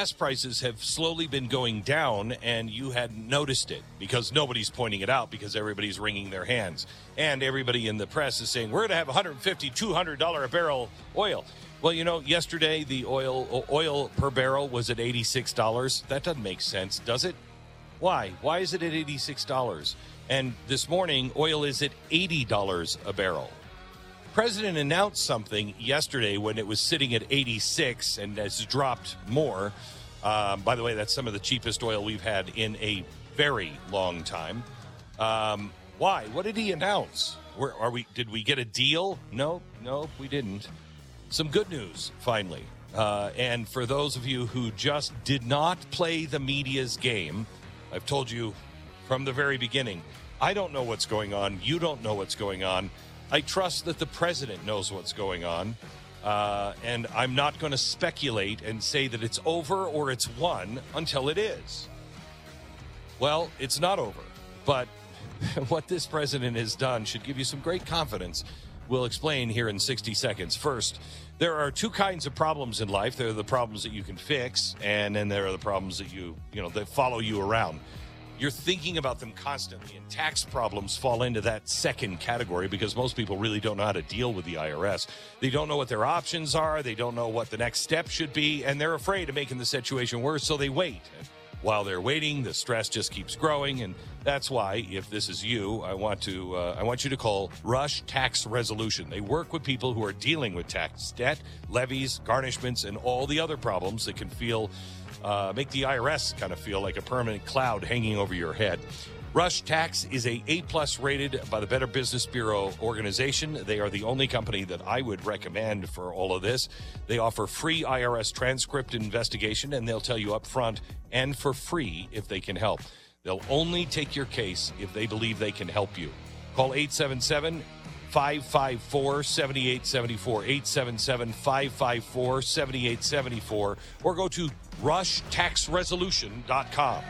gas prices have slowly been going down, and you hadn't noticed it because nobody's pointing it out because everybody's wringing their hands. And everybody in the press is saying, we're going to have $150, $200 a barrel oil. Well, you know, yesterday the oil per barrel was at $86. That doesn't make sense, does it? Why? Why is it at $86? And this morning, oil is at $80 a barrel. President announced something yesterday when it was sitting at 86 and has dropped more. By the way, that's some of the cheapest oil we've had in a very long time. Why? What did he announce? Did we get a deal? No, we didn't. Some good news, finally. And for those of you who just did not play the media's game, I've told you from the very beginning, I don't know what's going on. You don't know what's going on. I trust that the president knows what's going on, and I'm not going to speculate and say that it's over or it's won until it is. Well, it's not over, but what this president has done should give you some great confidence. We'll explain here in 60 seconds. First, there are two kinds of problems in life. There are the problems that you can fix, and then there are the problems that that follow you around. You're thinking about them constantly, and tax problems fall into that second category because most people really don't know how to deal with the IRS. They don't know what their options are. They don't know what the next step should be, and they're afraid of making the situation worse, so they wait. And while they're waiting, the stress just keeps growing, and that's why, if this is you, I want you to call Rush Tax Resolution. They work with people who are dealing with tax debt, levies, garnishments, and all the other problems that can make the IRS kind of feel like a permanent cloud hanging over your head. Rush Tax is a A+ rated by the Better Business Bureau organization. They are the only company that I would recommend for all of this. They offer free IRS transcript investigation, and they'll tell you up front and for free if they can help. They'll only take your case if they believe they can help you. Call 877-554-7874, 877-554-7874, or go to rushtaxresolution.com.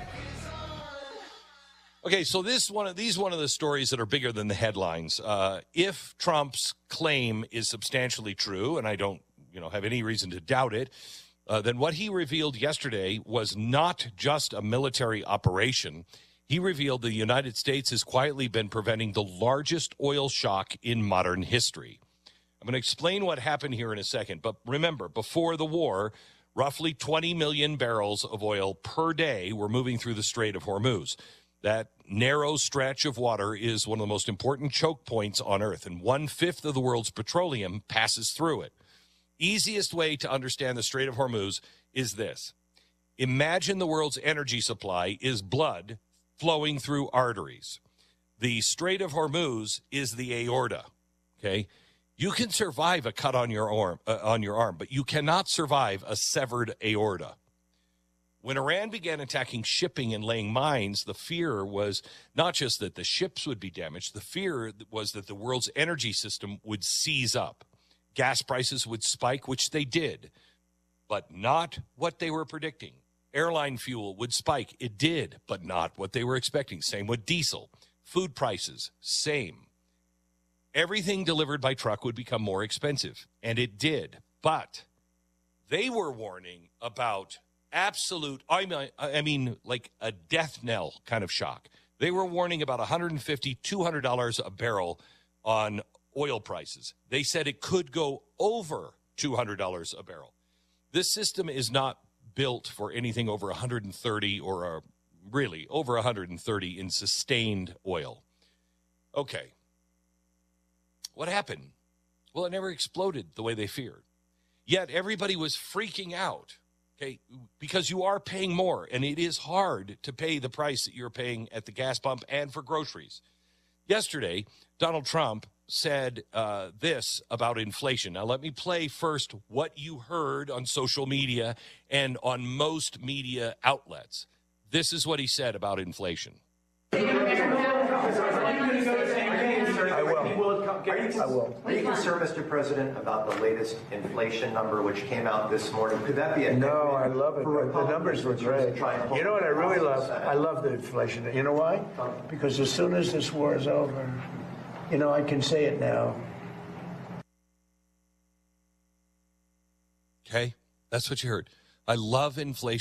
Okay, so these one of the stories that are bigger than the headlines. If Trump's claim is substantially true, and I don't have any reason to doubt it, then what he revealed yesterday was not just a military operation. He revealed the United States has quietly been preventing the largest oil shock in modern history. I'm going to explain what happened here in a second, but remember, before the war, roughly 20 million barrels of oil per day were moving through the Strait of Hormuz. That narrow stretch of water is one of the most important choke points on Earth, and 1/5 of the world's petroleum passes through it. Easiest way to understand the Strait of Hormuz is this. Imagine the world's energy supply is blood flowing through arteries. The Strait of Hormuz is the aorta, okay? You can survive a cut on your arm, but you cannot survive a severed aorta. When Iran began attacking shipping and laying mines, the fear was not just that the ships would be damaged. The fear was that the world's energy system would seize up. Gas prices would spike, which they did, but not what they were predicting. Airline fuel would spike. It did, but not what they were expecting. Same with diesel. Food prices, same. Everything delivered by truck would become more expensive, and it did. But they were warning about absolute, like a death knell kind of shock. They were warning about $150, $200 a barrel on oil prices. They said it could go over $200 a barrel. This system is not built for anything over 130 or really over 130 in sustained oil. Okay. What happened? Well, it never exploded the way they feared. Yet everybody was freaking out. Okay, because you are paying more, and it is hard to pay the price that you're paying at the gas pump and for groceries. Yesterday, Donald Trump said this about inflation. Now, let me play first what you heard on social media and on most media outlets. This is what he said about inflation. I will. Are you concerned, Mr. President, about the latest inflation number which came out this morning? Could that be a... No, I love it. The numbers were great. You know what I really love? I love the inflation. You know why? Because as soon as this war is over, I can say it now. Okay, that's what you heard. I love inflation.